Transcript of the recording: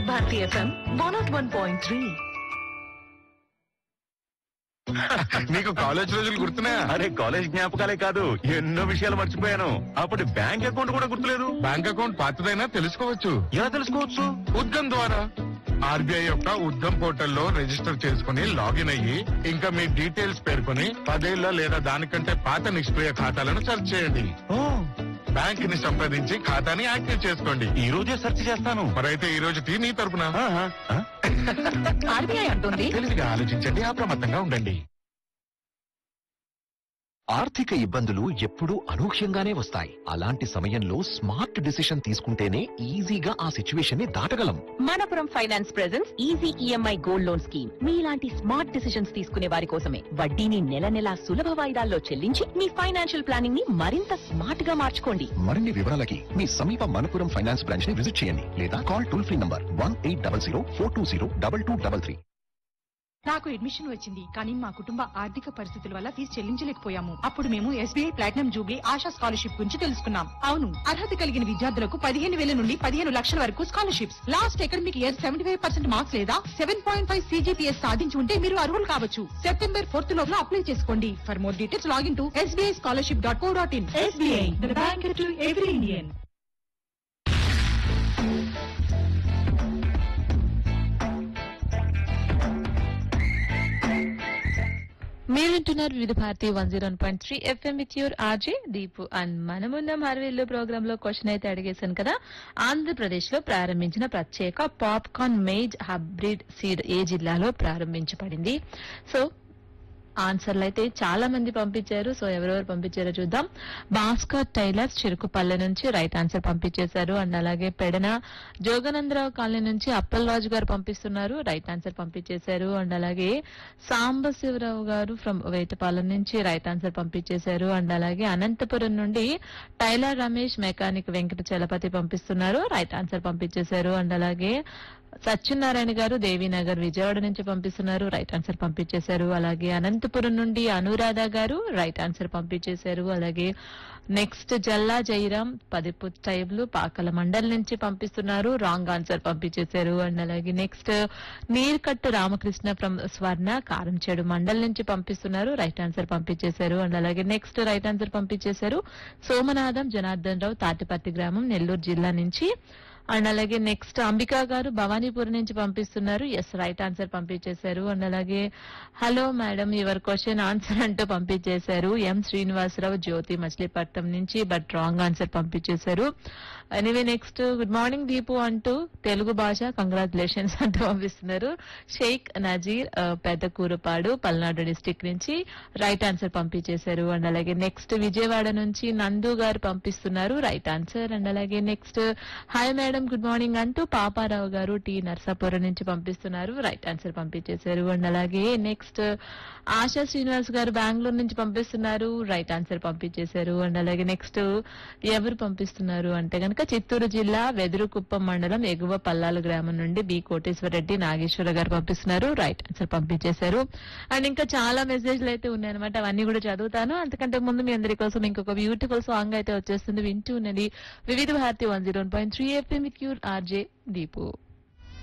Bharati FM 101.3. నీకు college రోజులు గుర్తున్నాయా? అరే కాలేజ్ జ్ఞాపకాలే కాదు, ఎన్నో విషయాలు మర్చిపోయాను. అప్పుడు బ్యాంక్ అకౌంట్ కూడా గుర్తులేదు. బ్యాంక్ అకౌంట్ పాతదైనా తెలుసుకోవచ్చు. ఎలా తెలుసుకోవచ్చు? ఉద్గమ్ ద్వారా. ఆర్బీఐ యొక్క ఉద్గమ్ పోర్టల్లో రిజిస్టర్ చేసుకుని లాగిన్ అయ్యి ఇంకా మీ డీటెయిల్స్ పేర్కొని 10 ఏళ్ల లేదా దానికంటే పాత నిష్క్రియ ఖాతాలను సెర్చ్ చేయండి. బ్యాంక్ ని సంప్రదించి ఖాతాని యాక్టివ్ చేసుకోండి. ఈ రోజే సెర్చ్ చేస్తాను. మరైతే ఈ రోజు టీ నీ తరపున. ఆర్బీఐ అంటుంది తెలివిగా ఆలోచించండి, అప్రమత్తంగా ఉండండి. ఆర్థిక ఇబ్బందులు ఎప్పుడూ అనూహ్యంగానే వస్తాయి. అలాంటి సమయంలో స్మార్ట్ డిసిషన్ తీసుకుంటేనే ఈజీగా ఆ సిచ్యువేషన్ ని దాటగలం. Manappuram finance presents easy EMI gold loan scheme. మీలాంటి స్మార్ట్ డిసిషన్స్ తీసుకునే వారి కోసమే. వడ్డీని నెల నెలా సులభ వాయిదాల్లో చెల్లించి మీ ఫైనాన్షియల్ ప్లానింగ్ ని మరింత స్మార్ట్ గా మార్చుకోండి. మరిన్ని వివరాలకి మీ సమీప మనపురం ఫైనాన్స్ బ్రాంచ్ ని విజిట్ చేయండి లేదా కాల్ టోల్ ఫ్రీ నంబర్ 1800-420-2233. నాకు అడ్మిషన్ వచ్చింది, కానీ మా కుటుంబ ఆర్థిక పరిస్థితుల వల్ల ఫీజు చెల్లించలేకపోయాము. అప్పుడు మేము SBI platinum Jubilee ASHA scholarship గురించి తెలుసుకున్నాం. అవును, అర్హత కలిగిన విద్యార్థులకు 15,000 నుండి 15 లక్షల వరకు scholarships. Last academic year 75% marks లేదా 7.5 CGPS సాధించి ఉంటే మీరు అర్హులు కావచ్చు. September 4th లోపల అప్లై చేసుకోండి. For more details login to sbischolarship.co.in. SBI, the bank to every Indian. మీరు వింటున్నారు వివిధ Bharati 101.3 FM with your RJ Deepu. And మనమున్న హర్వేల్లో ప్రోగ్రామ్ లో క్వశ్చన్ అయితే అడిగేశాను కదా. ఆంధ్రప్రదేశ్ లో ప్రారంభించిన ప్రత్యేక పాప్కార్న్ మేజ్ హైబ్రిడ్ సీడ్ ఏ జిల్లాలో ప్రారంభించబడింది? సో ఆన్సర్లు అయితే చాలా మంది పంపించారు. సో ఎవరెవరు పంపించారో చూద్దాం. భాస్కర్ టైలర్స్ చెరుకుపల్లె నుంచి రైట్ ఆన్సర్ పంపించేశారు. అండ్ అలాగే పెడన జోగనందరావు కాలనీ నుంచి అప్పలరాజు గారు పంపిస్తున్నారు, రైట్ ఆన్సర్ పంపించేశారు. అండ్ అలాగే సాంబశివరావు గారు ఫ్రమ్ వేటపాలెం నుంచి రైట్ ఆన్సర్ పంపించేశారు. అండ్ అలాగే అనంతపురం నుండి టైలర్ రమేష్ మెకానిక్ వెంకట చలపతి పంపిస్తున్నారు, రైట్ ఆన్సర్ పంపించేశారు. అండ్ అలాగే సత్యనారాయణ గారు దేవీనగర్ విజయవాడ నుంచి పంపిస్తున్నారు, రైట్ ఆన్సర్ పంపించేశారు. అలాగే అనంతపురం నుండి అనురాధ గారు రైట్ ఆన్సర్ పంపించేశారు. అలాగే నెక్స్ట్ జల్లా జయరాం పదిపుట్టైబ్లు పాకల మండల్ నుంచి పంపిస్తున్నారు, రాంగ్ ఆన్సర్ పంపించేశారు. అండ్ అలాగే నెక్స్ట్ నీర్కట్టు రామకృష్ణ ఫ్రమ్ స్వర్ణ కారంచేడు మండల్ నుంచి పంపిస్తున్నారు, రైట్ ఆన్సర్ పంపించేశారు. అండ్ అలాగే నెక్స్ట్ రైట్ ఆన్సర్ పంపించేశారు సోమనాథం జనార్దన్ రావు తాటిపత్తి గ్రామం నెల్లూరు జిల్లా నుంచి. అండ్ అలాగే నెక్స్ట్ అంబికా గారు భవానీపురం నుంచి పంపిస్తున్నారు, ఎస్ రైట్ ఆన్సర్ పంపించేశారు. అండ్ అలాగే hello madam your question answer అంటూ పంపించేశారు ఎం శ్రీనివాసరావు జ్యోతి మచిలీపట్నం నుంచి, బట్ రాంగ్ ఆన్సర్ పంపించేశారు. Anyway next good morning Deepu అంటూ తెలుగు భాష కంగ్రాచులేషన్స్ అంటూ పంపిస్తున్నారు షేక్ నజీర్ పెద్దకూరుపాడు పల్నాడు డిస్టిక్ నుంచి, రైట్ ఆన్సర్ పంపించేశారు. అండ్ అలాగే నెక్స్ట్ విజయవాడ నుంచి నందు గారు పంపిస్తున్నారు, రైట్ ఆన్సర్. అండ్ అలాగే next hi madam good morning అంటూ పాపారావు గారు టి నర్సాపురం నుంచి పంపిస్తున్నారు, రైట్ ఆన్సర్ పంపించేశారు. అండ్ అలాగే నెక్స్ట్ ఆశా శ్రీనివాస్ గారు బెంగళూరు నుంచి పంపిస్తున్నారు, రైట్ ఆన్సర్ పంపించేశారు. అండ్ అలాగే నెక్స్ట్ ఎవరు పంపిస్తున్నారు అంటే కనుక చిత్తూరు జిల్లా వెదురుకుప్పం మండలం ఎగువ పల్లాలు గ్రామం నుండి బి కోటేశ్వర రెడ్డి నాగేశ్వర గారు పంపిస్తున్నారు, రైట్ ఆన్సర్ పంపించేశారు. అండ్ ఇంకా చాలా మెసేజ్లు అయితే ఉన్నాయన్నమాట, అవన్నీ కూడా చదువుతాను. అంతకంటే ముందు మీ అందరి కోసం ఇంకొక బ్యూటిఫుల్ సాంగ్ అయితే వచ్చేస్తుంది, వింటూ ఉన్నది వివిధ Bharati 101.3 FM with your RJ Deepu.